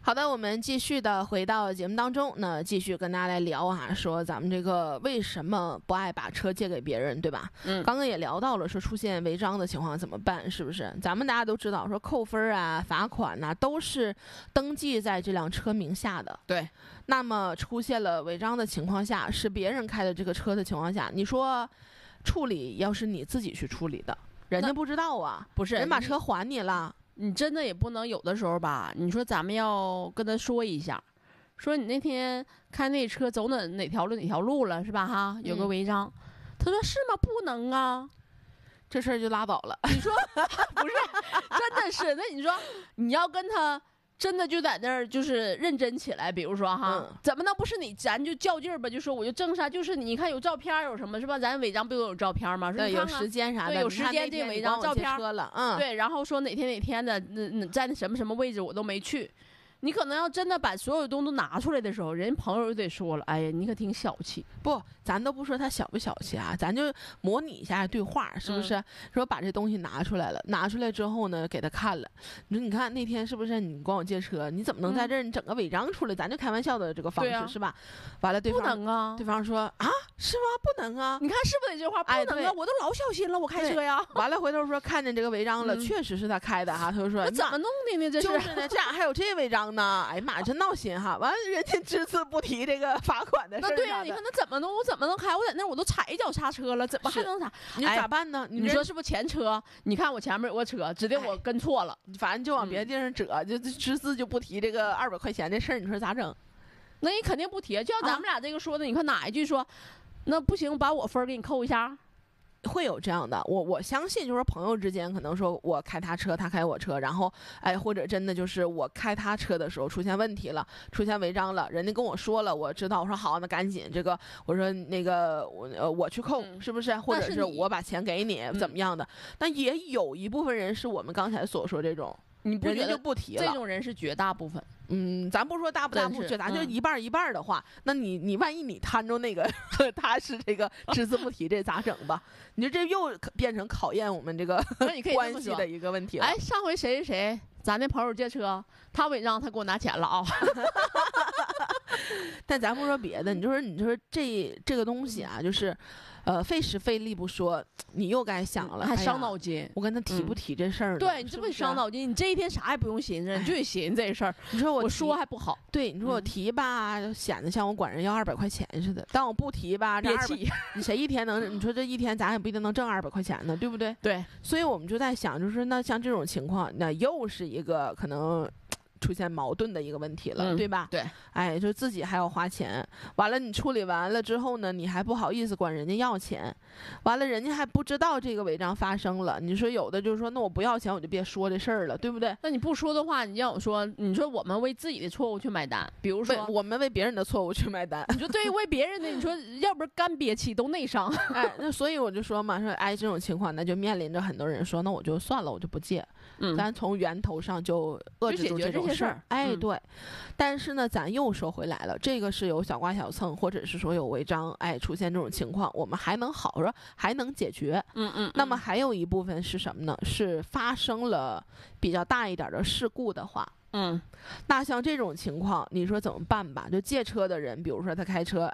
好的，我们继续的回到节目当中，那继续跟大家来聊啊，说咱们这个为什么不爱把车借给别人，对吧？刚刚也聊到了说出现违章的情况怎么办，是不是？咱们大家都知道说扣分啊、罚款呐、都是登记在这辆车名下的。 对。 那么出现了违章的情况下，是别人开的这个车的情况下，你说处理要是你自己去处理的，人家不知道啊， 不是人把车还你了。 你真的也不能有的时候吧，你说咱们要跟他说一下，说你那天开那车走哪条路了是吧哈，有个违章，他说是吗？不能啊， 这事儿就拉倒了。 你说不是，真的是，那你说你要跟他真的就在那儿就是认真起来，比如说哈，怎么能不是你？咱就较劲儿吧，就说我就证啥，就是你看有照片有什么是吧？咱违章不都有照片吗？ 对，有时间啥的， 对，有时间这个违章照片了， 对，然后说哪天的在那什么位置我都没去。你可能要真的把所有东西都拿出来的时候，人朋友就得说了，哎呀，你可挺小气。 不，咱都不说他小不小气啊，咱就模拟一下对话，是不是？说把这东西拿出来了，拿出来之后呢，给他看了。你说，你看那天是不是你管我借车？你怎么能在这儿你整个违章出来？咱就开玩笑的这个方式、是吧？完了，对方不能啊， 对方说啊，是吗？不能啊。 你看是不是这话不能啊？我都老小心了，我开车呀。 完了，回头说看见这个违章了，确实是他开的哈。他就说那怎么弄的呢？这就是呢，这样还有这违章呢？哎呀妈！真闹心哈！完了，人家只字不提这个罚款的事儿。 那对呀，你看那怎么弄？我怎么能开？我在那我都踩一脚刹车了，怎么还能啥？ 你咋办呢？ 你说是不是前车？你看我前面有个车，指定我跟错了， 反正就往别的地方折，就只字就不提这个200块钱的事儿。你说咋整？ 那你肯定不提，就像咱们俩这个说的，你看哪一句说，那不行，把我分给你扣一下。 会有这样的，我相信就是朋友之间可能说我开他车，他开我车，然后哎，或者真的就是我开他车的时候出现问题了，出现违章了，人家跟我说了，我知道，我说好，那赶紧这个，我说那个我去扣，是不是？或者是我把钱给你，怎么样的？但也有一部分人是我们刚才所说这种， 你不觉得就不提了， 这种人是绝大部分。 咱不说大不大部分，咱就一半一半的话，那你万一你摊着那个他是这个只字不提，这咋整吧？你说这又变成考验我们这个关系的一个问题了。 哎，上回谁咱那朋友借车，他违章，他给我拿钱了啊。 但咱不说别的，你说这个东西啊，就是费时费力不说，你又该想了， 还伤脑筋。 我跟他提不提这事儿呢？ 对，你这不伤脑筋，你这一天啥也不用寻思，你就得寻思这事儿。 你说我说还不好， 对，你说我提吧，显得像我管人要200块钱似的；但我不提吧， 憋气。 你谁一天能？你说这一天咱也不一定能挣200块钱呢，对不对？ 对， 所以我们就在想，就是那像这种情况，那又是一个可能出现矛盾的一个问题了，对吧？ 对， 哎，就自己还要花钱，完了你处理完了之后呢，你还不好意思管人家要钱，完了人家还不知道这个违章发生了。你说有的就是说，那我不要钱，我就别说这事儿了，对不对？ 那你不说的话，你让我说，你说我们为自己的错误去买单，比如说我们为别人的错误去买单。 你说对于为别人的，你说要不是干憋气都内伤。 哎，那所以我就说嘛，说哎这种情况，那就面临着很多人说，那我就算了，我就不借。咱从源头上就遏制住这种事儿。哎，对。但是呢，咱又说回来了，这个是有小刮小蹭，或者是说有违章，哎，出现这种情况，我们还能好说，还能解决。那么还有一部分是什么呢？是发生了比较大一点的事故的话。那像这种情况，你说怎么办吧？就借车的人，比如说他开车，